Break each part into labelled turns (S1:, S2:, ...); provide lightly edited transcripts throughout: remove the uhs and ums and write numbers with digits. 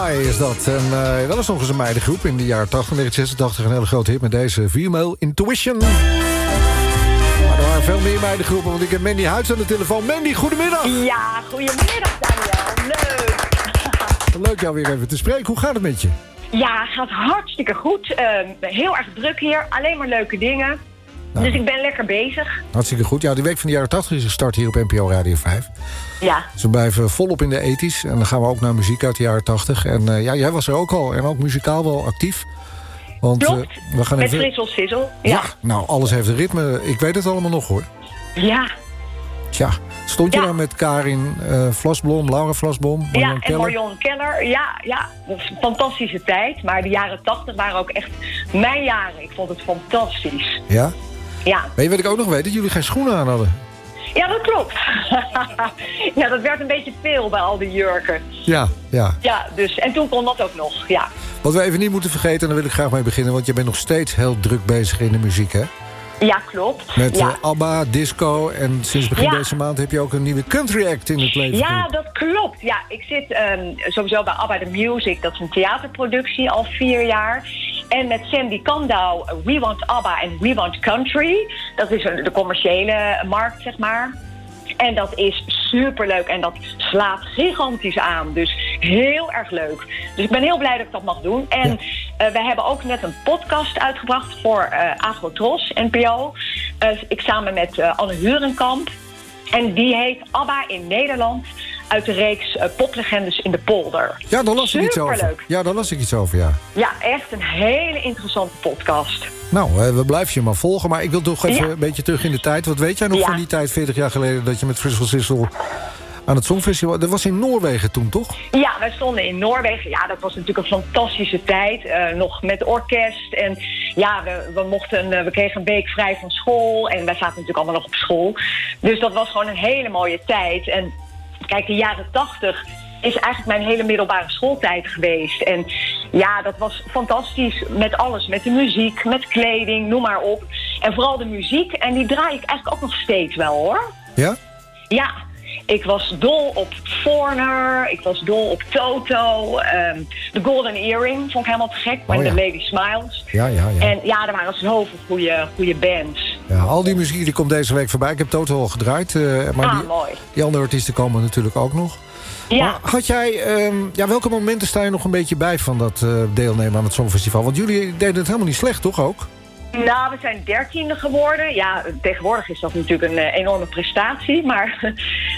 S1: Sky is dat. En dat was nog eens een meidengroep in de jaren 80, 1986. Een hele grote hit met deze Female Intuition. Maar er waren veel meer meidengroepen, want ik heb Mandy Huids aan de telefoon. Mandy, goedemiddag.
S2: Ja, goedemiddag Daniel. Leuk.
S1: Leuk jou weer even te spreken. Hoe gaat het met je?
S2: Ja, gaat hartstikke goed. Heel erg druk hier. Alleen maar leuke dingen.
S1: Nou,
S2: dus ik ben lekker bezig.
S1: hartstikke goed. Ja, die week van de jaren 80 is gestart hier op NPO Radio 5.
S2: Ja.
S1: Ze blijven volop in de ethisch. En dan gaan we ook naar muziek uit de jaren 80. En ja, jij was er ook al. En ook muzikaal wel actief. Want,
S2: Klopt.
S1: we gaan
S2: Met
S1: even...
S2: Frissel Sizzle.
S1: Ja, nou, alles heeft een ritme. Ik weet het allemaal nog, hoor.
S2: Ja.
S1: Tja, stond je
S2: Ja.
S1: dan met Karin Vlasblom, Laura Vlasblom,
S2: Ja,
S1: Marion
S2: en
S1: Keller?
S2: Marion Keller. Ja, dat is een fantastische tijd. Maar de jaren 80 waren ook echt mijn jaren. Ik vond het fantastisch.
S1: Ja?
S2: Ja.
S1: Weet je wat ik ook nog weet? Dat jullie geen schoenen aan hadden.
S2: Ja, dat klopt. Ja, dat werd een beetje veel bij al die jurken.
S1: Ja.
S2: Ja, dus. En toen kon dat ook nog, ja.
S1: Wat we even niet moeten vergeten, en daar wil ik graag mee beginnen... want je bent nog steeds heel druk bezig in de muziek, hè?
S2: Ja, klopt.
S1: Met
S2: ja.
S1: ABBA, disco en sinds begin
S2: Ja.
S1: deze maand... heb je ook een nieuwe country act in het leven.
S2: Ja, dat klopt. Ja, ik zit sowieso bij ABBA The Music. Dat is een theaterproductie al 4 jaar. En met Sandy Kandau, We Want ABBA en We Want Country. Dat is de commerciële markt, zeg maar. En dat is superleuk en dat slaat gigantisch aan. Dus heel erg leuk. Dus ik ben heel blij dat ik dat mag doen. En we hebben ook net een podcast uitgebracht voor Afrotros, NPO. Ik samen met Anne Hurenkamp. En die heet ABBA in Nederland uit de reeks poplegendes in de polder.
S1: Ja, daar las ik iets over.
S2: Superleuk.
S1: Ja, daar las ik iets over, ja.
S2: Ja, echt een hele interessante podcast.
S1: Nou, we blijven je maar volgen. Maar ik wil toch even een beetje terug in de tijd. Wat weet jij nog van die tijd, 40 jaar geleden... dat je met Frissel Sizzle aan het Songfestival... Dat was in Noorwegen toen, toch?
S2: Ja, wij stonden in Noorwegen. Ja, dat was natuurlijk een fantastische tijd. Nog met orkest. En ja, we kregen een week vrij van school. En wij zaten natuurlijk allemaal nog op school. Dus dat was gewoon een hele mooie tijd. En kijk, de jaren 80 is eigenlijk mijn hele middelbare schooltijd geweest. En ja, dat was fantastisch met alles. Met de muziek, met kleding, noem maar op. En vooral de muziek. En die draai ik eigenlijk ook nog steeds wel, hoor.
S1: Ja?
S2: Ja. Ik was dol op Foreigner, ik was dol op Toto. The Golden Earring vond ik helemaal te gek, met de Lady Smiles.
S1: Ja.
S2: En ja, er waren zoveel goede bands.
S1: Ja, al die muziek die komt deze week voorbij. Ik heb Toto al gedraaid. Maar
S2: mooi.
S1: Die andere artiesten komen natuurlijk ook nog.
S2: Ja.
S1: Maar had jij, welke momenten sta je nog een beetje bij van dat deelnemen aan het Songfestival? Want jullie deden het helemaal niet slecht, toch ook?
S2: Nou, we zijn 13e geworden. Ja, tegenwoordig is dat natuurlijk een enorme prestatie. Maar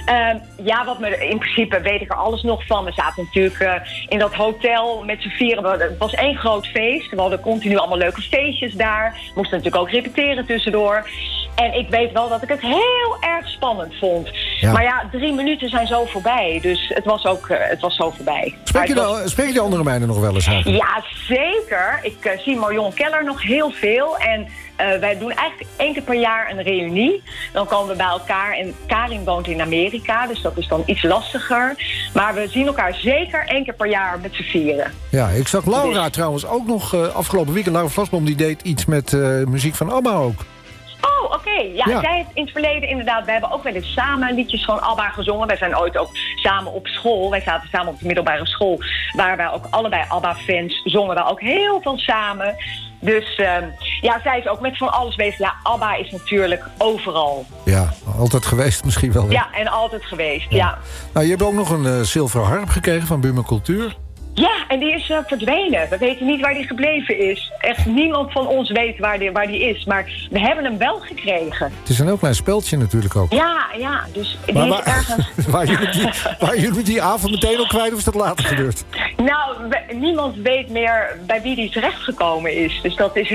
S2: in principe weet ik er alles nog van. We zaten natuurlijk in dat hotel met z'n vieren. Het was 1 groot feest. We hadden continu allemaal leuke feestjes daar. We moesten natuurlijk ook repeteren tussendoor. En ik weet wel dat ik het heel erg spannend vond. Ja. Maar ja, 3 minuten zijn zo voorbij. Dus het was zo voorbij.
S1: Spreek je de andere meiden nog wel eens eigenlijk?
S2: Ja, zeker. Ik zie Marion Keller nog heel veel. En wij doen eigenlijk 1 keer per jaar een reunie. Dan komen we bij elkaar. En Karin woont in Amerika, dus dat is dan iets lastiger. Maar we zien elkaar zeker 1 keer per jaar met z'n vieren.
S1: Ja, ik zag Laura trouwens ook nog afgelopen weekend. Laura Vlasblom die deed iets met muziek van ABBA ook.
S2: Oh, oké. Ja, zij heeft in het verleden inderdaad... We hebben ook wel eens samen liedjes van ABBA gezongen. Wij zijn ooit ook samen op school. Wij zaten samen op de middelbare school. Waar wij ook allebei ABBA-fans zongen we ook heel veel samen. Dus zij is ook met van alles bezig. Ja, ABBA is natuurlijk overal.
S1: Ja, altijd geweest misschien wel. Hè?
S2: Ja, en altijd geweest, ja.
S1: Nou, je hebt ook nog een zilveren harp gekregen van Buma Cultuur.
S2: Ja, en die is verdwenen. We weten niet waar die gebleven is. Echt niemand van ons weet waar die is. Maar we hebben hem wel gekregen.
S1: Het is een heel klein speldje natuurlijk ook.
S2: Ja, dus die is ergens...
S1: Waren jullie die avond meteen al kwijt of is dat later gebeurd?
S2: Nou, niemand weet meer bij wie die terechtgekomen is. Dus dat is